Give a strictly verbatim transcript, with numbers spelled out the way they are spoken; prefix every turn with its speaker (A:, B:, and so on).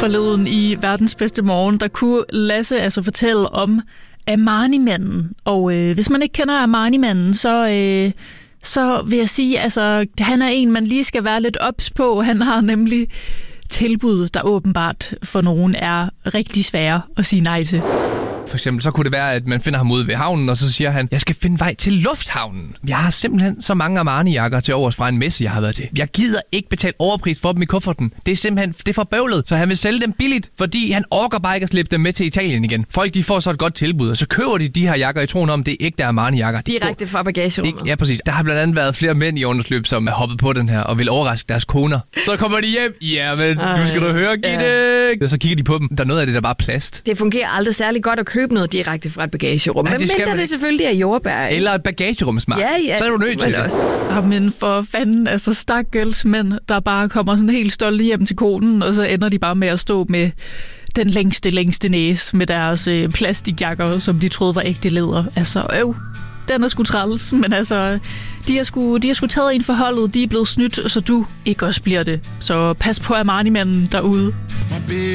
A: Forleden i Verdens Bedste Morgen, der kunne Lasse altså fortælle om Armani-manden. Og øh, hvis man ikke kender Armani-manden, så, øh, så vil jeg sige, altså han er en, man lige skal være lidt ops på. Han har nemlig tilbud, der åbenbart for nogen er rigtig svære at sige nej til.
B: For eksempel, så kunne det være, at man finder ham ude ved havnen, og så siger han, jeg skal finde vej til lufthavnen. Jeg har simpelthen så mange Armani-jakker til overs fra en messe, jeg har været til. Jeg gider ikke betale overpris for dem i kufferten. Det er simpelthen det er for bøvlet, så han vil sælge dem billigt, fordi han orker bare ikke at slippe dem med til Italien igen. Folk, de får så et godt tilbud, og så køber de de her jakker i troen om, det er ægte Armani-jakker.
C: Direkte fra bagagerummet.
B: Ja, præcis. Der har blandt andet været flere mænd i undersløb, som er hoppet på den her og vil overraske deres koner. Så kommer de hjem. Ja, men nu skal du høre, Gitte. Ja. Og så kigger de på dem. Der er noget af det, der bare er plast.
C: Det fungerer aldrig særlig godt at købe noget direkte fra et bagagerum.
B: Ja,
C: men
B: det
C: mindre det selvfølgelig er jordbær.
B: Eller et bagagerumsmart.
C: Ja, ja.
B: Så er du nødt til det.
A: Ja, men for fanden, altså stakkels mænd, der bare kommer sådan helt stolte hjem til konen, og så ender de bare med at stå med den længste, længste næse med deres øh, plastikjakker, som de troede var ægte læder. Altså, øv, den er sgu træls, men altså, de har sgu, de har sgu taget en forholdet, de er blevet snydt, så du ikke også bliver det. Så pas på Armani-manden derude.